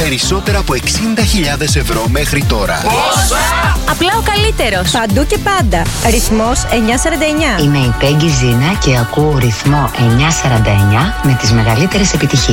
Περισσότερα από 60.000 ευρώ μέχρι τώρα. Πόσα! Απλά ο καλύτερος. Παντού και πάντα. Ρυθμός 949. Είμαι η Πέγγι Ζήνα και ακούω ρυθμό 949 με τις μεγαλύτερες επιτυχίες.